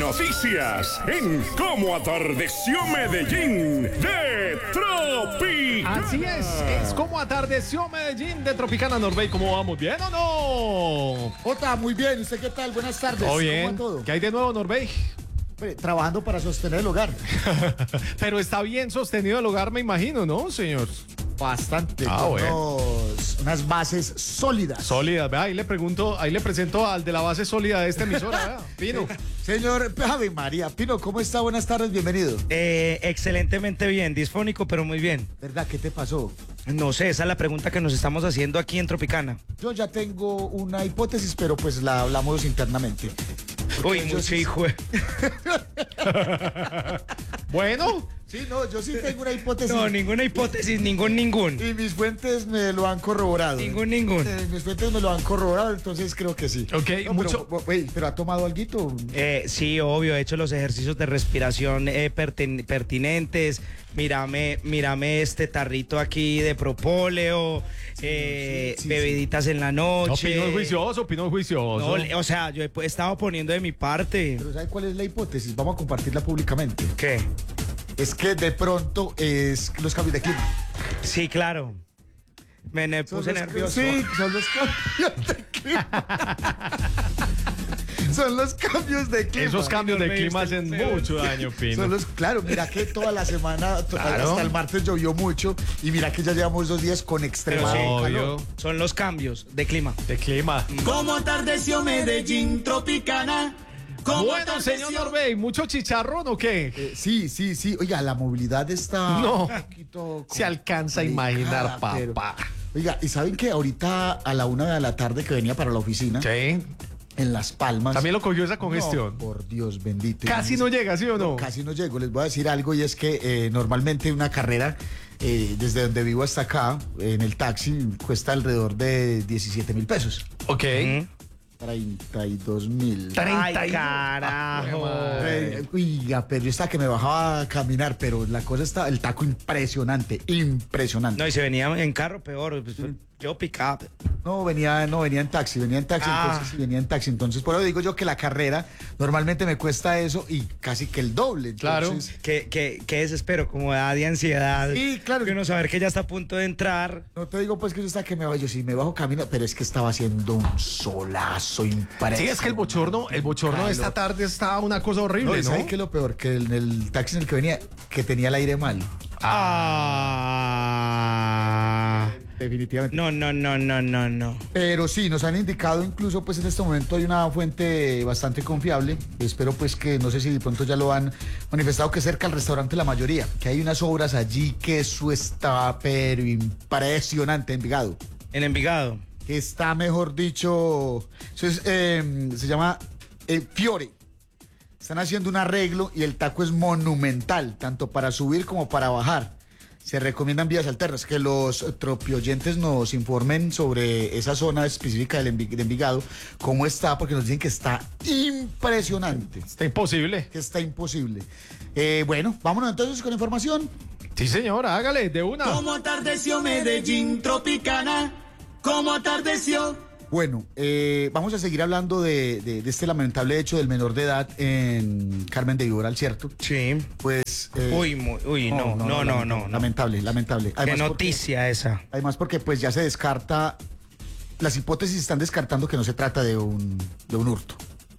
noticias en Cómo Atardeció Medellín de Tropicana. Así es Como Atardeció Medellín de Tropicana. Norbey, ¿cómo vamos? ¿Bien o no? Jota, muy bien. ¿Usted qué tal? Buenas tardes. ¿Todo bien? ¿Cómo va todo? ¿Qué hay de nuevo, Norbey? Trabajando para sostener el hogar. Pero está bien sostenido el hogar, me imagino, ¿no, señor? Bastante. Bueno. Unas bases sólidas. Sólidas, vea, ahí le presento al de la base sólida de esta emisora, vea, Pino. Señor Ave María, Pino, ¿cómo está? Buenas tardes, bienvenido. Excelentemente bien, disfónico, pero muy bien. ¿Verdad? ¿Qué te pasó? No sé, esa es la pregunta que nos estamos haciendo aquí en Tropicana. Yo ya tengo una hipótesis, pero pues la hablamos internamente. Uy, mucho hijo. Bueno. Sí, no, yo sí tengo una hipótesis. No, ninguna hipótesis, ningún. Y mis fuentes me lo han corroborado. Ningún. Mis fuentes me lo han corroborado, entonces creo que sí. Ok, no, mucho. Pero ¿ha tomado alguito? Sí, obvio, he hecho los ejercicios de respiración pertinentes. Mírame este tarrito aquí de propóleo, bebiditas en la noche. No, Pino juicioso. No, o sea, yo he estado poniendo de mi parte. Pero ¿sabe cuál es la hipótesis? Vamos a compartirla públicamente. ¿Qué? Es que de pronto es los cambios de clima. Sí, claro. Me puse nervioso. Sí, son los cambios de clima. Son los cambios de clima. Esos cambios de clima hacen mucho daño, Pino. Claro, mira que toda la semana, hasta el martes llovió mucho y mira que ya llevamos 2 días con extremado calor. Son los cambios de clima. De clima. Como atardeció Medellín Tropicana. Bueno, señor Norbey, ¿mucho chicharrón o qué? Sí. Oiga, la movilidad está No, un poquito se alcanza a imaginar, papá. Oiga, ¿y saben que ahorita a la 1 de la tarde que venía para la oficina? Sí. En Las Palmas. También lo cogió esa congestión. No, por Dios bendito. Casi no llega, ¿sí o no? Casi no llego. Les voy a decir algo y es que normalmente una carrera desde donde vivo hasta acá, en el taxi, cuesta alrededor de 17.000 pesos. Ok. 32.000. Ay, carajo. Oiga, pero yo estaba que me bajaba a caminar, pero la cosa está, el taco impresionante. No, y se venía en carro peor. Yo pick-up. No, venía en taxi, entonces por eso digo yo que la carrera normalmente me cuesta eso y casi que el doble. Entonces, claro. Qué desespero, como da de ansiedad. Sí, claro. Que uno saber que ya está a punto de entrar. No te digo pues que yo estaba que me bajo, yo sí me bajo camino, pero es que estaba haciendo un solazo impresionante. Sí, es que el bochorno de esta tarde está una cosa horrible, ¿no? ¿Sabes qué es lo peor? Que en el taxi en el que venía, que tenía el aire mal. Definitivamente. No. Pero sí, nos han indicado incluso pues en este momento hay una fuente bastante confiable. Espero pues que no sé si de pronto ya lo han manifestado que cerca al restaurante La Mayoría, que hay unas obras allí que eso está pero impresionante en Envigado. En Envigado. Que está mejor dicho, eso es, se llama Fiore. Están haciendo un arreglo y el taco es monumental, tanto para subir como para bajar. Se recomiendan vías alternas, que los tropioyentes nos informen sobre esa zona específica de Envigado, cómo está, porque nos dicen que está impresionante. Está imposible. Que está imposible. Bueno, vámonos entonces con información. Sí, señora, hágale, de una. Como atardeció Medellín Tropicana. Como atardeció. Bueno, vamos a seguir hablando de este lamentable hecho del menor de edad en Carmen de Viboral, ¿cierto? Sí. Pues... no. Lamentable. Además, qué noticia esa. Además porque pues ya se descarta, las hipótesis están descartando que no se trata de un hurto.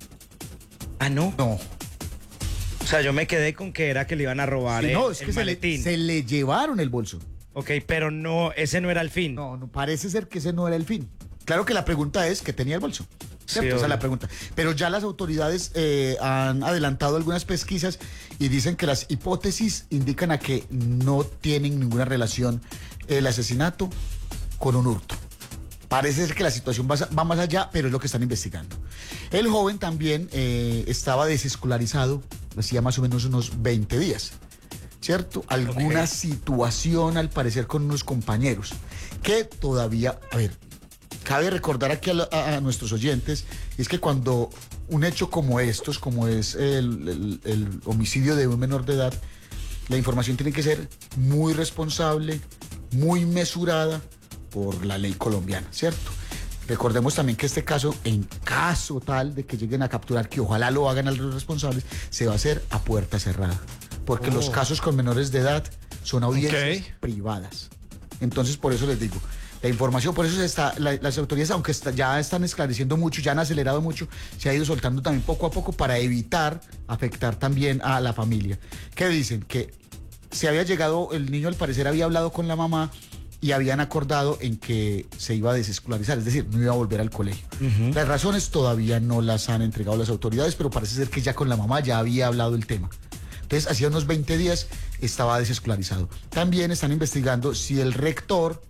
Ah, ¿no? No. O sea, yo me quedé con que era que le iban a robar No, es que maletín. se le llevaron el bolso. Ok, pero no, ese no era el fin. No, parece ser que ese no era el fin. Claro que la pregunta es que tenía el bolso. ¿Cierto? Sí, esa es la pregunta. Pero ya las autoridades han adelantado algunas pesquisas y dicen que las hipótesis indican a que no tienen ninguna relación el asesinato con un hurto. Parece ser que la situación va más allá, pero es lo que están investigando. El joven también estaba desescolarizado, hacía más o menos unos 20 días. ¿Cierto? Alguna situación al parecer con unos compañeros que todavía, a ver, cabe recordar aquí a nuestros oyentes, es que cuando un hecho como estos, como es el homicidio de un menor de edad, la información tiene que ser muy responsable, muy mesurada por la ley colombiana, ¿cierto? Recordemos también que este caso, en caso tal de que lleguen a capturar, que ojalá lo hagan a los responsables, se va a hacer a puerta cerrada. Porque los casos con menores de edad son audiencias privadas. Entonces, por eso les digo, la información, por eso las autoridades, aunque ya están esclareciendo mucho, ya han acelerado mucho, se ha ido soltando también poco a poco para evitar afectar también a la familia. ¿Qué dicen? Que se había llegado, el niño al parecer había hablado con la mamá y habían acordado en que se iba a desescolarizar, es decir, no iba a volver al colegio. Las razones todavía no las han entregado las autoridades, pero parece ser que ya con la mamá ya había hablado el tema. Entonces, hacía unos 20 días estaba desescolarizado. También están investigando si el rector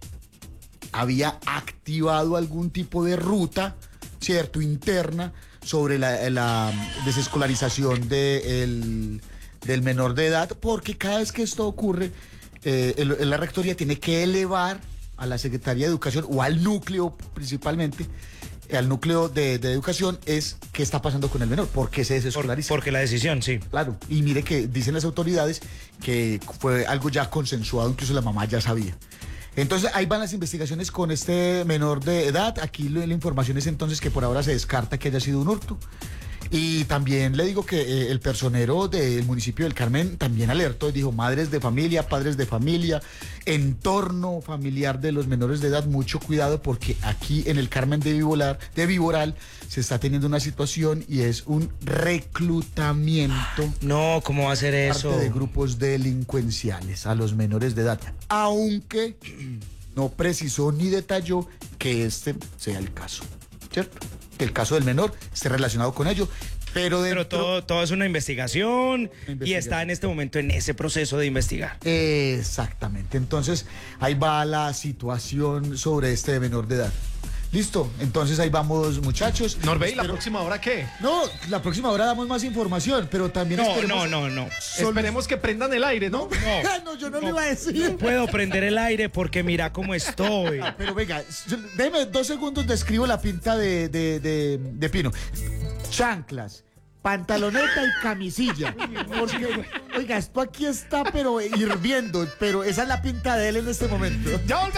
había activado algún tipo de ruta, ¿cierto?, interna sobre la desescolarización del menor de edad, porque cada vez que esto ocurre, la rectoría tiene que elevar a la Secretaría de Educación o al núcleo principalmente, al núcleo de educación, es qué está pasando con el menor, por qué se desescolariza. Porque la decisión, sí. Claro, y mire que dicen las autoridades que fue algo ya consensuado, incluso la mamá ya sabía. Entonces ahí van las investigaciones con este menor de edad. Aquí la información es entonces que por ahora se descarta que haya sido un hurto. Y también le digo que el personero del municipio del Carmen también alertó y dijo: madres de familia, padres de familia, entorno familiar de los menores de edad, mucho cuidado, porque aquí en el Carmen de Viboral se está teniendo una situación y es un reclutamiento. No, ¿cómo va a ser eso? Parte de grupos delincuenciales a los menores de edad, aunque no precisó ni detalló que este sea el caso, ¿cierto? Que el caso del menor esté relacionado con ello, pero todo es una investigación y está en este momento en ese proceso de investigar. Exactamente, entonces ahí va la situación sobre este menor de edad. Listo, entonces ahí vamos, muchachos. Norbey, ¿la próxima hora qué? No, la próxima hora damos más información, pero también No. Esperemos que prendan el aire, ¿no? No, yo no lo iba a decir. No puedo prender el aire porque mira cómo estoy. Pero venga, déjeme 2 segundos, describo la pinta de Pino. Chanclas, pantaloneta y camisilla. Porque, oiga, esto aquí está pero hirviendo, pero esa es la pinta de él en este momento. Ya volvemos.